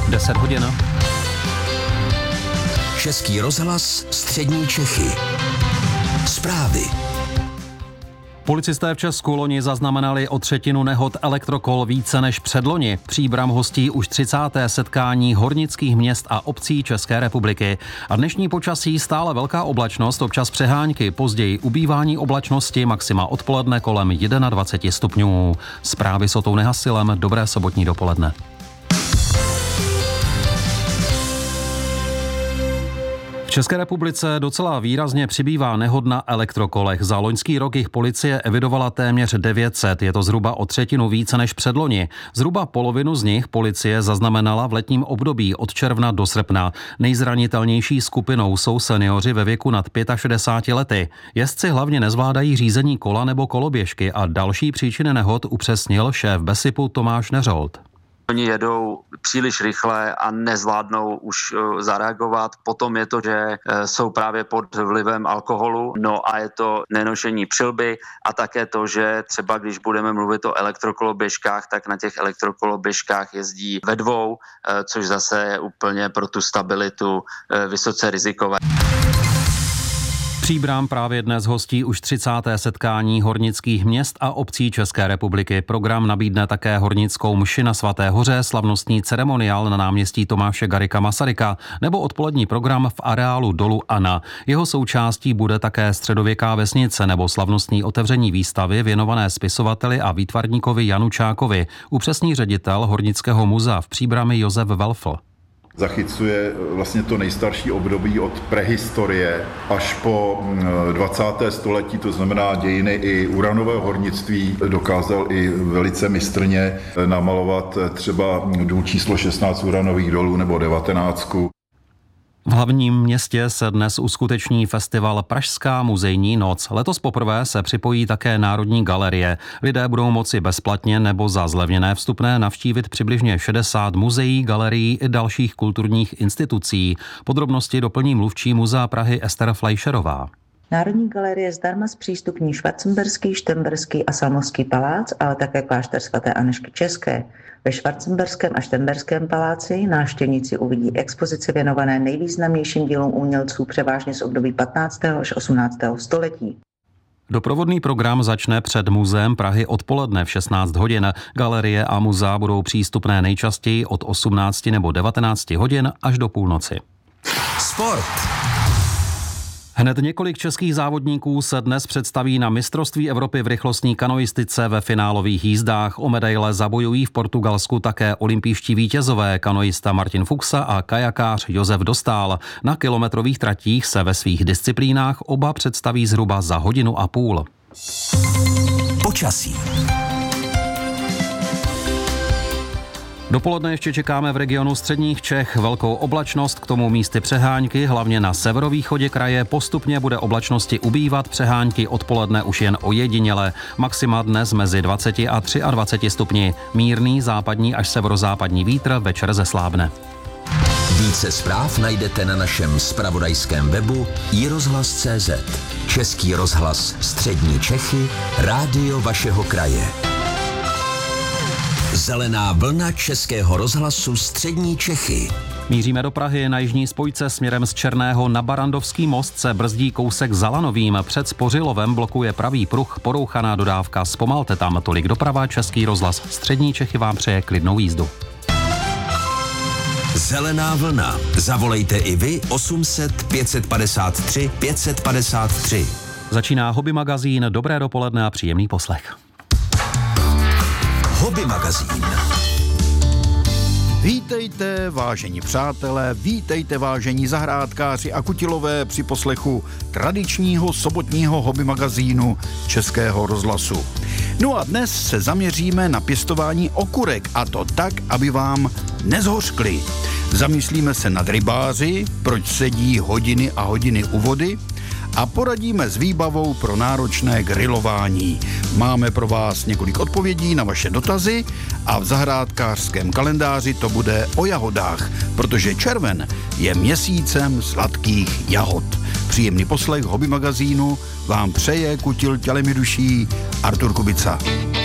10 hodin. Český rozhlas Střední Čechy. Zprávy. Policisté v Česku loni zaznamenali o třetinu nehod elektrokol více než předloni. Příbram hostí už 30. setkání hornických měst a obcí České republiky. A dnešní počasí stále velká oblačnost, občas přehánky, později ubývání oblačnosti, maxima odpoledne kolem 21 stupňů. Zprávy s Otou Nehasilem, dobré sobotní dopoledne. V České republice docela výrazně přibývá nehod na elektrokolech. Za loňský rok jich policie evidovala téměř 900, je to zhruba o třetinu více než předloni. Zhruba polovinu z nich policie zaznamenala v letním období od června do srpna. Nejzranitelnější skupinou jsou seniori ve věku nad 65 lety. Jezdci hlavně nezvládají řízení kola nebo koloběžky a další příčiny nehod upřesnil šéf BESIPu Tomáš Neřolt. Oni jedou příliš rychle a nezvládnou už zareagovat. Potom je to, že jsou právě pod vlivem alkoholu. No a je to nenošení přilby a také to, že třeba když budeme mluvit o elektrokoloběžkách, tak na těch elektrokoloběžkách jezdí ve dvou, což zase je úplně pro tu stabilitu vysoce rizikové. Příbram právě dnes hostí už 30. setkání hornických měst a obcí České republiky. Program nabídne také hornickou mši na Svaté hoře, slavnostní ceremoniál na náměstí Tomáše Garrigua Masaryka nebo odpolední program v areálu dolu Ana. Jeho součástí bude také středověká vesnice nebo slavnostní otevření výstavy věnované spisovateli a výtvarníkovi Janu Čákovi, upřesní ředitel Hornického muzea v Příbrami Josef Welfl. Zachycuje vlastně to nejstarší období od prehistorie až po 20. století, to znamená dějiny i uranového hornictví. Dokázal i velice mistrně namalovat třeba důl číslo 16 uranových dolů nebo 19. V hlavním městě se dnes uskuteční festival Pražská muzejní noc. Letos poprvé se připojí také Národní galerie. Lidé budou moci bezplatně nebo za zlevněné vstupné navštívit přibližně 60 muzeí, galerií i dalších kulturních institucí. Podrobnosti doplní mluvčí Muzea Prahy Ester Fleischerová. Národní galerie zdarma zpřístupní Schwarzenberský, Šternberský a Salmovský palác, ale také klášter svaté Anežky České. Ve Schwarzenberském a Šternberském paláci návštěvníci uvidí expozici věnované nejvýznamnějším dílům umělců převážně z období 15. až 18. století. Doprovodný program začne před Muzeem Prahy odpoledne v 16 hodin. Galerie a muzea budou přístupné nejčastěji od 18 nebo 19 hodin až do půlnoci. Sport. Hned několik českých závodníků se dnes představí na mistrovství Evropy v rychlostní kanoistice ve finálových jízdách. O medaile zabojují v Portugalsku také olympijští vítězové, kanoista Martin Fuchsa a kajakář Josef Dostál. Na kilometrových tratích se ve svých disciplínách oba představí zhruba za hodinu a půl. Počasí. Dopoledne ještě čekáme v regionu středních Čech velkou oblačnost, k tomu místy přehánky, hlavně na severovýchodě kraje. Postupně bude oblačnosti ubývat, přehánky odpoledne už jen ojediněle. Maxima dnes mezi 20 a 23 stupni. Mírný západní až severozápadní vítr, večer zeslábne. Více zpráv najdete na našem zpravodajském webu iRozhlas.cz. Český rozhlas Střední Čechy, rádio vašeho kraje. Zelená vlna Českého rozhlasu Střední Čechy. Míříme do Prahy. Na jižní spojce směrem z Černého na Barandovský most se brzdí kousek za Lanovým. Před Spořilovem blokuje pravý pruh, porouchaná dodávka. Zpomalte tam, tolik doprava. Český rozhlas Střední Čechy vám přeje klidnou jízdu. Zelená vlna. Zavolejte i vy 800 553 553. Začíná Hobby magazín. Dobré dopoledne a příjemný poslech. Hobby magazín. Vítejte, vážení přátelé, vítejte, vážení zahrádkáři a kutilové při poslechu tradičního sobotního hobby magazínu Českého rozhlasu. No a dnes se zaměříme na pěstování okurek, a to tak, aby vám nezhořkly. Zamyslíme se nad rybáři, proč sedí hodiny a hodiny u vody, a poradíme s výbavou pro náročné grilování. Máme pro vás několik odpovědí na vaše dotazy a v zahrádkářském kalendáři to bude o jahodách, protože červen je měsícem sladkých jahod. Příjemný poslech hobby magazínu vám přeje kutil tělem i duší Artur Kubica.